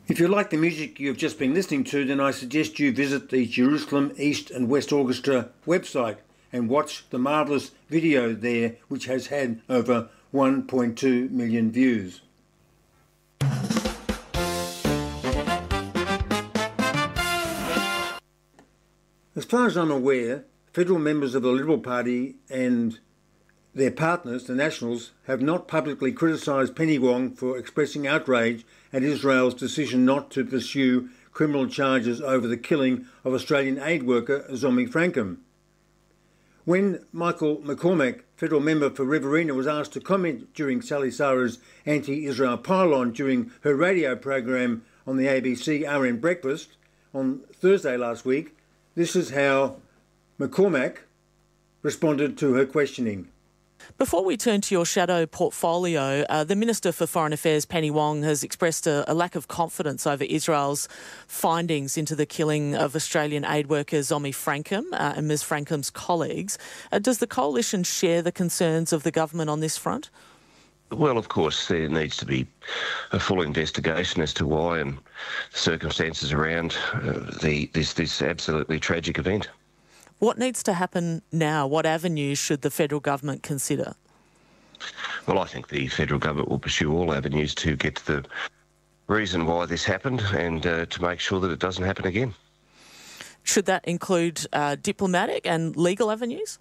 If you like the music you've just been listening to, then I suggest you visit the Jerusalem East and West Orchestra website and watch the marvellous video there, which has had over 1.2 million views. As far as I'm aware, federal members of the Liberal Party and their partners, the Nationals, have not publicly criticised Penny Wong for expressing outrage at Israel's decision not to pursue criminal charges over the killing of Australian aid worker Zomi Frankham. When Michael McCormack, federal member for Riverina, was asked to comment during Sally Sara's anti-Israel pylon during her radio program on the ABC RN Breakfast on Thursday last week, this is how McCormack responded to her questioning. Before we turn to your shadow portfolio, the Minister for Foreign Affairs, Penny Wong, has expressed a lack of confidence over Israel's findings into the killing of Australian aid worker Zomi Frankham and Ms Frankham's colleagues. Does the coalition share the concerns of the government on this front? Well, of course, there needs to be a full investigation as to why and the circumstances around this absolutely tragic event. What needs to happen now? What avenues should the federal government consider? Well, I think the federal government will pursue all avenues to get to the reason why this happened and to make sure that it doesn't happen again. Should that include diplomatic and legal avenues?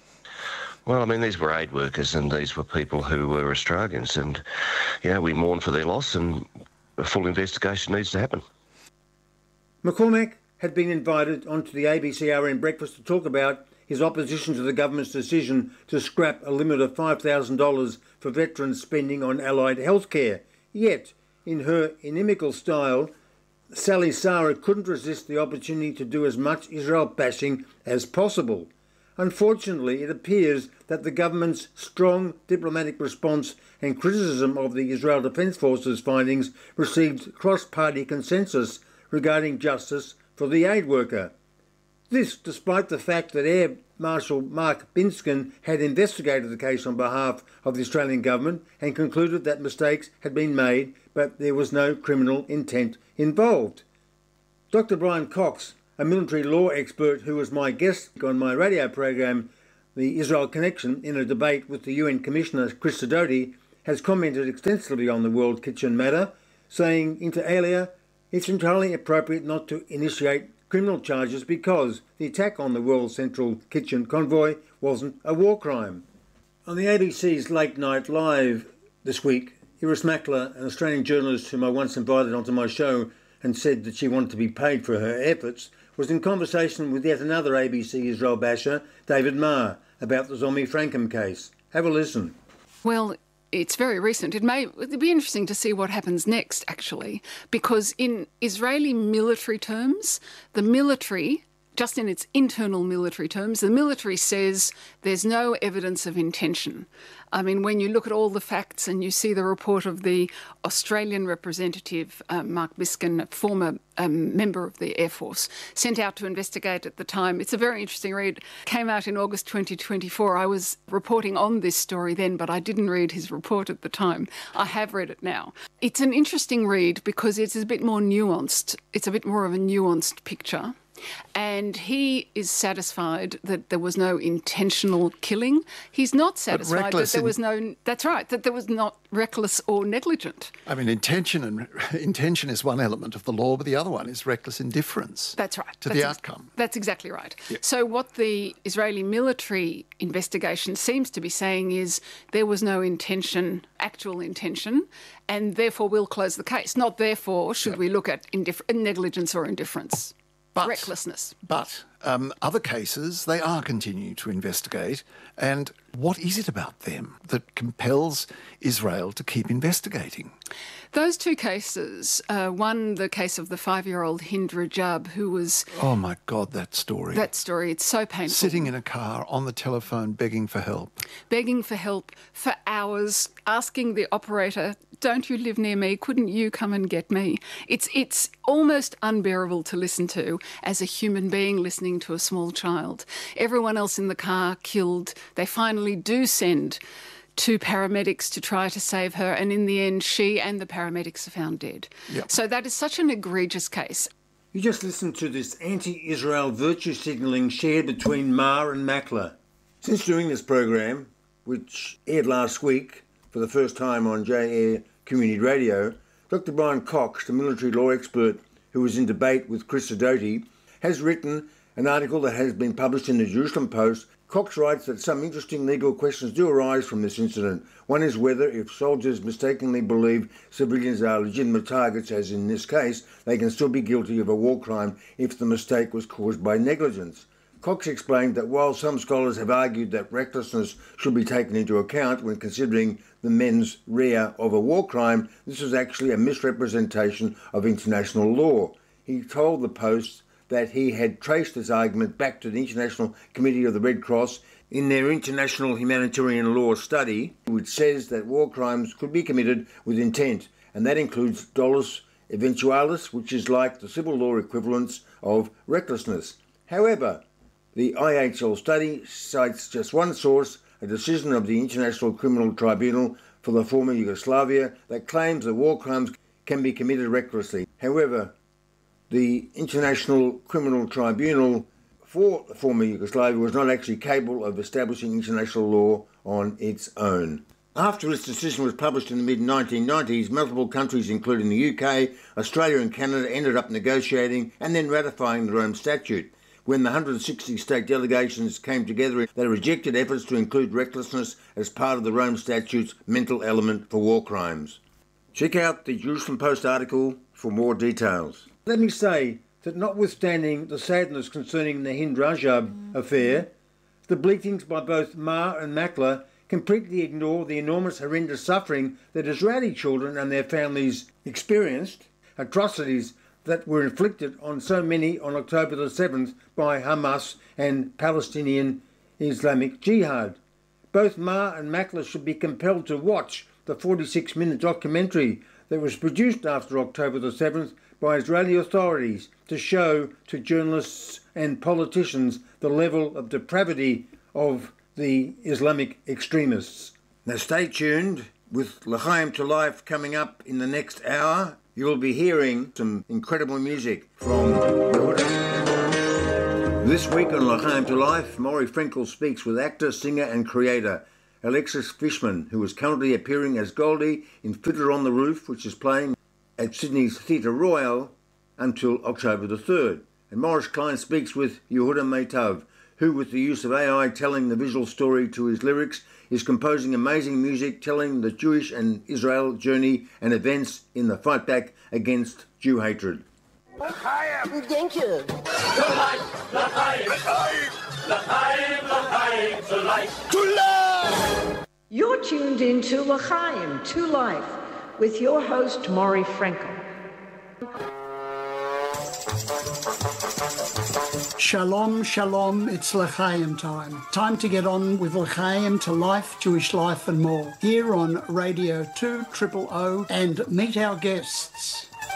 Well, I mean, these were aid workers and these were people who were Australians and, we mourn for their loss and a full investigation needs to happen. McCormack had been invited onto the ABC RN Breakfast to talk about his opposition to the government's decision to scrap a limit of $5,000 for veterans spending on allied healthcare. Yet, in her inimical style, Sally Sara couldn't resist the opportunity to do as much Israel bashing as possible. Unfortunately, it appears that the government's strong diplomatic response and criticism of the Israel Defence Force's findings received cross-party consensus regarding justice for the aid worker. This despite the fact that Air Marshal Mark Binskin had investigated the case on behalf of the Australian government and concluded that mistakes had been made, but there was no criminal intent involved. Dr. Brian Cox, a military law expert who was my guest on my radio program, The Israel Connection, in a debate with the UN Commissioner Chris Sidoti, has commented extensively on the World Kitchen matter, saying, inter alia, it's entirely appropriate not to initiate criminal charges because the attack on the World Central Kitchen convoy wasn't a war crime. On the ABC's Late Night Live this week, Iris Makler, an Australian journalist whom I once invited onto my show and said that she wanted to be paid for her efforts, was in conversation with yet another ABC Israel basher, David Marr, about the Zomi Frankham case. Have a listen. Well, it's very recent. It'd be interesting to see what happens next, actually, because in Israeli military terms, the military, just in its internal military terms, the military says there's no evidence of intention. I mean, when you look at all the facts and you see the report of the Australian representative, Mark Biskin, a former member of the Air Force, sent out to investigate at the time. It's a very interesting read. Came out in August 2024. I was reporting on this story then, but I didn't read his report at the time. I have read it now. It's an interesting read because it's a bit more nuanced. It's a bit more of a nuanced picture. And he is satisfied that there was no intentional killing. He's not satisfied that there was no... That's right, that there was not reckless or negligent. I mean, intention is one element of the law, but the other one is reckless indifference. That's right. To the outcome. That's exactly right. Yeah. So what the Israeli military investigation seems to be saying is there was no intention, actual intention, and therefore we'll close the case. Not therefore should we look at negligence or indifference. Recklessness. But other cases, they are continuing to investigate. And what is it about them that compels Israel to keep investigating? Those two cases, one, the case of the 5-year-old Hind Rajab, who was... Oh, my God, that story. That story, it's so painful. Sitting in a car on the telephone begging for help. Begging for help for hours, asking the operator, don't you live near me? Couldn't you come and get me? It's almost unbearable to listen to as a human being listening to a small child. Everyone else in the car killed. They finally do send to paramedics to try to save her, and in the end she and the paramedics are found dead. Yep. So that is such an egregious case. You just listened to this anti-Israel virtue signalling shared between Maher and Mackler. Since doing this program, which aired last week for the first time on J-Air Community Radio, Dr. Brian Cox, the military law expert who was in debate with Chris Sidoti, has written an article that has been published in the Jerusalem Post. Cox writes that some interesting legal questions do arise from this incident. One is whether, if soldiers mistakenly believe civilians are legitimate targets, as in this case, they can still be guilty of a war crime if the mistake was caused by negligence. Cox explained that while some scholars have argued that recklessness should be taken into account when considering the mens rea of a war crime, this was actually a misrepresentation of international law. He told the Post that he had traced this argument back to the International Committee of the Red Cross in their International Humanitarian Law study, which says that war crimes could be committed with intent, and that includes dolus eventualis, which is like the civil law equivalence of recklessness. However, the IHL study cites just one source, a decision of the International Criminal Tribunal for the former Yugoslavia, that claims that war crimes can be committed recklessly. However, the International Criminal Tribunal for the former Yugoslavia was not actually capable of establishing international law on its own. After its decision was published in the mid-1990s, multiple countries, including the UK, Australia and Canada, ended up negotiating and then ratifying the Rome Statute. When the 160 state delegations came together, they rejected efforts to include recklessness as part of the Rome Statute's mental element for war crimes. Check out the Jerusalem Post article for more details. Let me say that notwithstanding the sadness concerning the Hind Rajab affair, the bleatings by both Maher and Mackler completely ignore the enormous horrendous suffering that Israeli children and their families experienced, atrocities that were inflicted on so many on October the 7th by Hamas and Palestinian Islamic Jihad. Both Maher and Mackler should be compelled to watch the 46-minute documentary that was produced after October the 7th by Israeli authorities to show to journalists and politicians the level of depravity of the Islamic extremists. Now stay tuned. With L'chaim to Life coming up in the next hour, you will be hearing some incredible music from Yehuda. This week on L'chaim to Life, Maury Frankel speaks with actor, singer and creator Alexis Fishman, who is currently appearing as Goldie in Fiddler on the Roof, which is playing at Sydney's Theatre Royal until October the 3rd. And Morris Klein speaks with Yehuda Meitav, who, with the use of AI telling the visual story to his lyrics, is composing amazing music telling the Jewish and Israel journey and events in the fight back against Jew hatred. Thank you. To life! You're tuned into L'chaim to Life with your host, Maury Frankel. Shalom, shalom, it's L'chaim time. Time to get on with L'chaim to Life, Jewish life and more. Here on Radio 2 000 and meet our guests.